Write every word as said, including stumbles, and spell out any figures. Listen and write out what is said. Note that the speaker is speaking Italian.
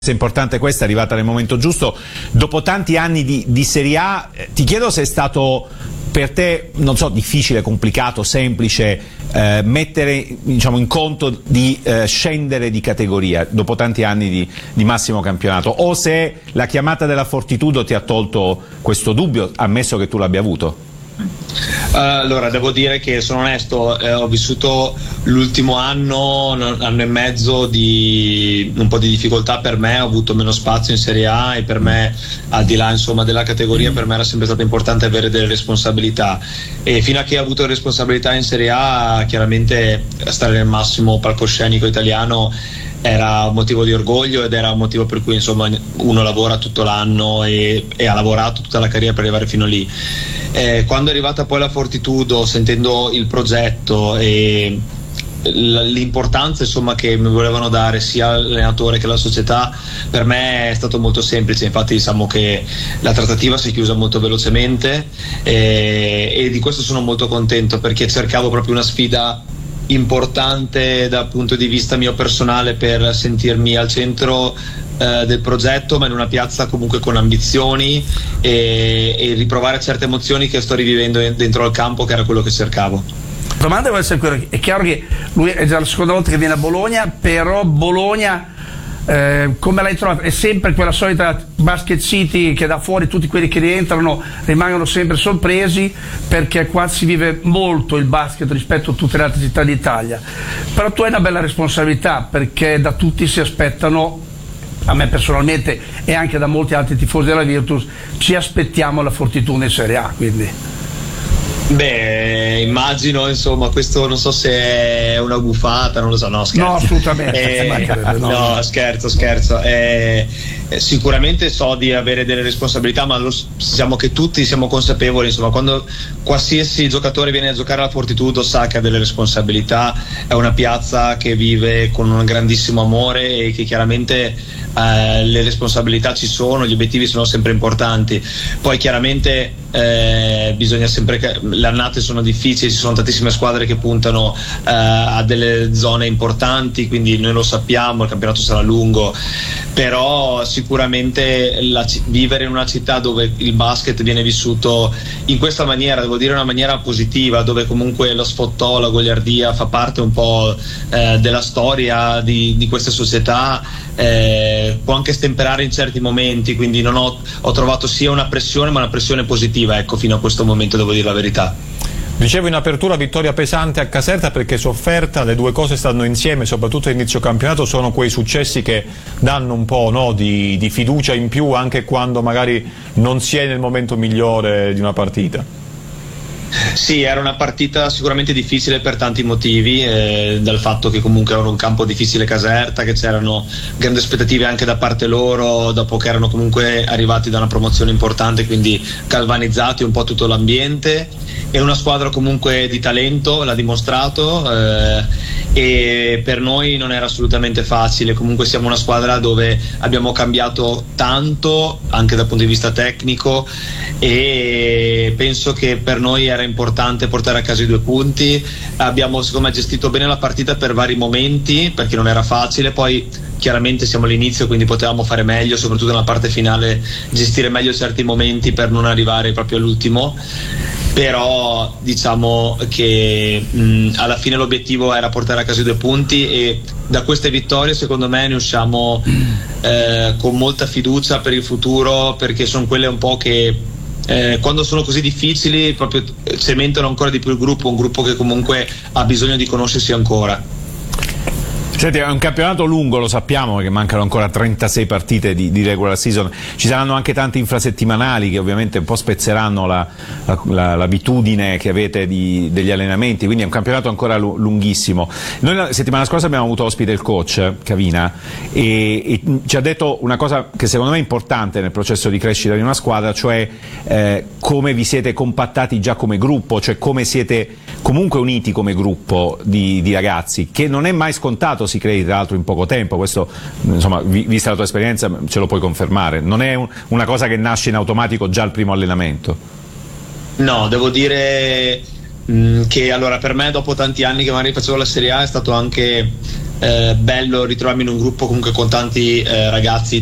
È importante questa, è arrivata nel momento giusto. Dopo tanti anni di, di Serie A, eh, ti chiedo se è stato per te, non so, difficile, complicato, semplice eh, mettere, diciamo, in conto di eh, scendere di categoria dopo tanti anni di, di massimo campionato, o se la chiamata della Fortitudo ti ha tolto questo dubbio, ammesso che tu l'abbia avuto. Allora, devo dire che sono onesto, eh, ho vissuto l'ultimo anno, anno e mezzo di un po' di difficoltà per me, ho avuto meno spazio in Serie A e per me, al di là insomma della categoria, per me era sempre stato importante avere delle responsabilità, e fino a che ho avuto responsabilità in Serie A, chiaramente stare nel massimo palcoscenico italiano era un motivo di orgoglio ed era un motivo per cui insomma uno lavora tutto l'anno e, e ha lavorato tutta la carriera per arrivare fino lì. Eh, quando è arrivata poi la Fortitudo, sentendo il progetto e l'importanza insomma che mi volevano dare sia l'allenatore che la società, per me è stato molto semplice. Infatti diciamo che la trattativa si è chiusa molto velocemente e, e di questo sono molto contento, perché cercavo proprio una sfida importante dal punto di vista mio personale, per sentirmi al centro eh, del progetto, ma in una piazza comunque con ambizioni, e, e riprovare certe emozioni che sto rivivendo dentro al campo, che era quello che cercavo. La domanda deve essere quella: è chiaro che lui è già la seconda volta che viene a Bologna, però Bologna Eh, come l'hai trovata? È sempre quella solita Basket City che da fuori tutti quelli che rientrano rimangono sempre sorpresi, perché qua si vive molto il basket rispetto a tutte le altre città d'Italia. Però tu hai una bella responsabilità, perché da tutti si aspettano, a me personalmente e anche da molti altri tifosi della Virtus, ci aspettiamo la Fortitudo in Serie A, quindi. Beh, immagino, insomma, questo non so se è una buffata, non lo so, no, scherzo. No, assolutamente. Eh, no, no, scherzo, scherzo. Eh, sicuramente so di avere delle responsabilità, ma lo, diciamo che tutti siamo consapevoli, insomma, quando qualsiasi giocatore viene a giocare alla Fortitudo sa che ha delle responsabilità, è una piazza che vive con un grandissimo amore e che chiaramente eh, le responsabilità ci sono, gli obiettivi sono sempre importanti. Poi chiaramente eh, bisogna sempre che le annate sono difficili, ci sono tantissime squadre che puntano eh, a delle zone importanti, quindi noi lo sappiamo, il campionato sarà lungo, però sicuramente la, vivere in una città dove il basket viene vissuto in questa maniera, devo dire una maniera positiva, dove comunque lo sfottò, la goliardia fa parte un po' eh, della storia di, di queste società, eh, può anche stemperare in certi momenti, quindi non ho, ho trovato sia una pressione, ma una pressione positiva, ecco, fino a questo momento, devo dire la verità. Dicevo in apertura, vittoria pesante a Caserta, perché sofferta, le due cose stanno insieme, soprattutto all'inizio campionato, sono quei successi che danno un po', no, di, di fiducia in più anche quando magari non si è nel momento migliore di una partita. Sì, era una partita sicuramente difficile per tanti motivi, eh, dal fatto che comunque era un campo difficile Caserta, che c'erano grandi aspettative anche da parte loro, dopo che erano comunque arrivati da una promozione importante, quindi galvanizzati un po' tutto l'ambiente. È una squadra comunque di talento, l'ha dimostrato, eh, e per noi non era assolutamente facile. Comunque siamo una squadra dove abbiamo cambiato tanto anche dal punto di vista tecnico, e penso che per noi era importante portare a casa i due punti. Abbiamo secondo me gestito bene la partita per vari momenti, perché non era facile, poi chiaramente siamo all'inizio, quindi potevamo fare meglio, soprattutto nella parte finale gestire meglio certi momenti per non arrivare proprio all'ultimo. Però diciamo che mh, alla fine l'obiettivo era portare a casa i due punti, e da queste vittorie secondo me ne usciamo eh, con molta fiducia per il futuro, perché sono quelle un po' che eh, quando sono così difficili proprio cementano ancora di più il gruppo, un gruppo che comunque ha bisogno di conoscersi ancora. Senti, è un campionato lungo, lo sappiamo, perché mancano ancora trentasei partite di, di regular season, ci saranno anche tante infrasettimanali che ovviamente un po' spezzeranno la, la, la, l'abitudine che avete di, degli allenamenti, quindi è un campionato ancora lunghissimo. Noi la settimana scorsa abbiamo avuto ospite il coach Cavina e, e ci ha detto una cosa che secondo me è importante nel processo di crescita di una squadra, cioè eh, come vi siete compattati già come gruppo, cioè come siete comunque uniti come gruppo di, di ragazzi, che non è mai scontato si crei tra l'altro in poco tempo. Questo, insomma, vista la tua esperienza ce lo puoi confermare, non è un, una cosa che nasce in automatico già al primo allenamento. No, devo dire mh, che allora per me, dopo tanti anni che magari facevo la Serie A, è stato anche eh, bello ritrovarmi in un gruppo comunque con tanti eh, ragazzi